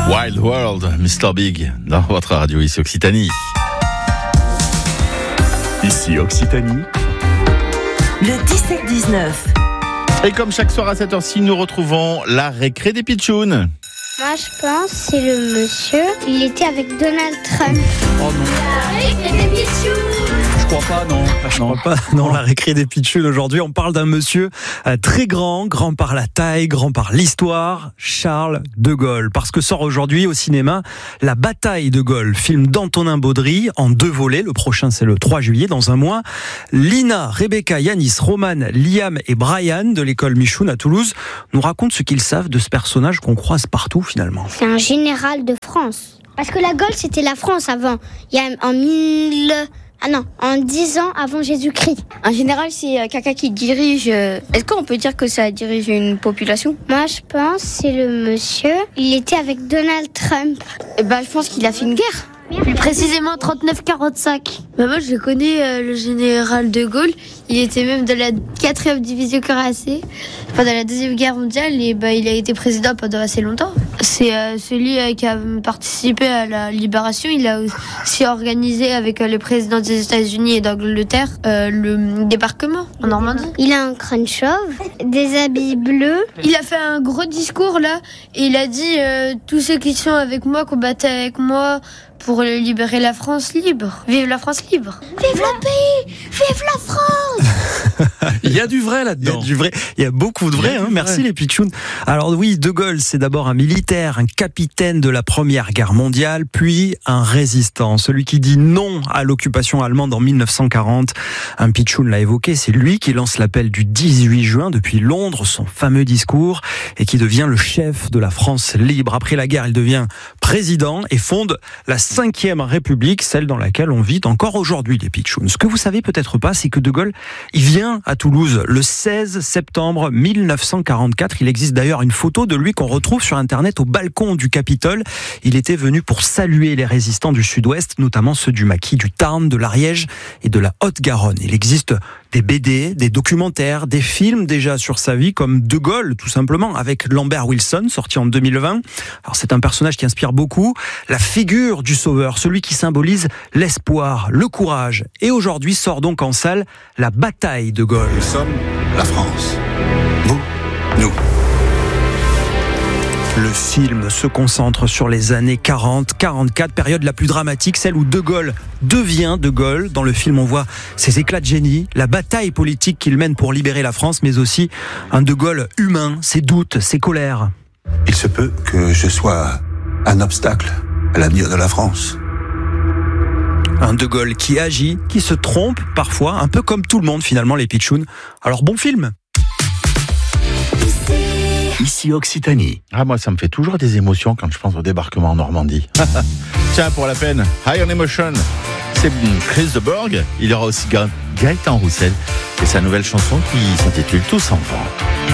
Wild World, Mr. Big, dans votre radio ici Occitanie. Ici Occitanie. Le 17-19. Et comme chaque soir à cette heure-ci, nous retrouvons la récré des pitchouns. Moi, je pense que c'est le monsieur. Il était avec Donald Trump. Oh non. La récré des pitchouns. Je crois pas, non. Je crois pas. Non, la récré des pitchouns aujourd'hui, on parle d'un monsieur très grand, grand par la taille, grand par l'histoire, Charles de Gaulle. Parce que sort aujourd'hui au cinéma La bataille de Gaulle, film d'Antonin Baudry en 2 volets. Le prochain, c'est le 3 juillet, dans un mois. Lina, Rebecca, Yanis, Roman, Liam et Brian de l'école Michoun à Toulouse nous racontent ce qu'ils savent de ce personnage qu'on croise partout finalement. C'est un général de France. Parce que la Gaule, c'était la France avant. Il y a en 10 ans avant Jésus-Christ. Un général, c'est quelqu'un qui dirige... Est-ce qu'on peut dire que ça dirige une population ? Moi, je pense que c'est le monsieur. Il était avec Donald Trump. Je pense qu'il a fait une guerre. Plus précisément 39-45. Moi je connais le général de Gaulle. Il était même de la 4e division cuirassée pendant la 2e guerre mondiale et il a été président pendant assez longtemps. C'est celui qui a participé à la libération. Il a aussi organisé avec le président des États-Unis et d'Angleterre le débarquement en Normandie. Il a un crâne chauve, des habits bleus. Il a fait un gros discours là et il a dit tous ceux qui sont avec moi combattaient avec moi pour libérer la France libre. Vive la France libre. Vive le pays. Vive la France. Il y a du vrai là-dedans. Il y a beaucoup de vrai. Merci les pitchouns. Alors oui, De Gaulle, c'est d'abord un militaire, un capitaine de la Première Guerre mondiale, puis un résistant. Celui qui dit non à l'occupation allemande en 1940. Un pitchoun l'a évoqué, c'est lui qui lance l'appel du 18 juin depuis Londres, son fameux discours, et qui devient le chef de la France libre. Après la guerre, il devient président et fonde la 5e République, celle dans laquelle on vit encore aujourd'hui les pitchouns. Ce que vous savez peut-être pas, c'est que De Gaulle, il vient à Toulouse le 16 septembre 1944. Il existe d'ailleurs une photo de lui qu'on retrouve sur Internet au balcon du Capitole. Il était venu pour saluer les résistants du Sud-Ouest, notamment ceux du maquis du Tarn, de l'Ariège et de la Haute-Garonne. Il existe des BD, des documentaires, des films déjà sur sa vie, comme De Gaulle, tout simplement, avec Lambert Wilson, sorti en 2020. Alors c'est un personnage qui inspire beaucoup. La figure du sauveur, celui qui symbolise l'espoir, le courage. Et aujourd'hui sort donc en salle La bataille de Gaulle. Nous sommes la France. Vous, nous. Le film se concentre sur les années 40-44, période la plus dramatique, celle où De Gaulle devient De Gaulle. Dans le film, on voit ses éclats de génie, la bataille politique qu'il mène pour libérer la France, mais aussi un De Gaulle humain, ses doutes, ses colères. Il se peut que je sois un obstacle à l'avenir de la France. Un De Gaulle qui agit, qui se trompe parfois, un peu comme tout le monde finalement les pitchouns. Alors bon film. Ici Occitanie. Moi, ça me fait toujours des émotions quand je pense au débarquement en Normandie. Tiens, pour la peine, High on Emotion, c'est Chris de Borg. Il y aura aussi Gaëtan Roussel et sa nouvelle chanson qui s'intitule Tous en vent.